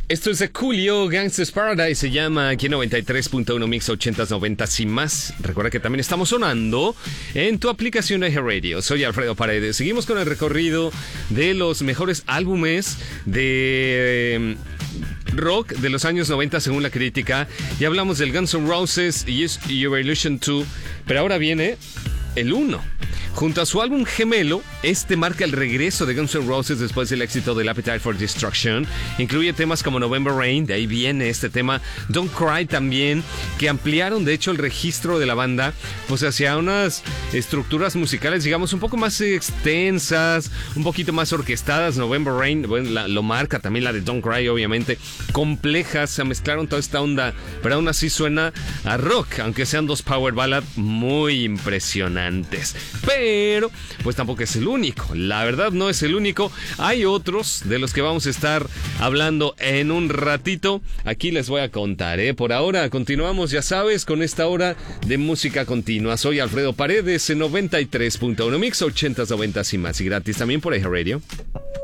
Esto es de Coolio, Gangsta's Paradise, se llama aquí en 93.1 Mix 80s, 90s y más. Recuerda que también estamos sonando en tu aplicación de Radio. Soy Alfredo Paredes. Seguimos con el recorrido de los mejores álbumes de rock de los años 90 según la crítica. Ya hablamos del Guns N' Roses y Use Your Illusion 2, pero ahora viene el 1. Junto a su álbum gemelo, este marca el regreso de Guns N' Roses después del éxito del Appetite for Destruction. Incluye temas como November Rain, de ahí viene este tema, Don't Cry también, que ampliaron de hecho el registro de la banda pues hacia unas estructuras musicales, digamos, un poco más extensas, un poquito más orquestadas. November Rain, bueno, lo marca también la de Don't Cry, obviamente, complejas, se mezclaron toda esta onda, pero aún así suena a rock, aunque sean dos power ballad muy impresionantes. Pero, pues tampoco es el único. La verdad no es el único. Hay otros de los que vamos a estar hablando en un ratito. Aquí les voy a contar, ¿eh? Por ahora continuamos, ya sabes, con esta hora de música continua. Soy Alfredo Paredes en 93.1 Mix 80s, 90s y más. Y gratis también por Radio.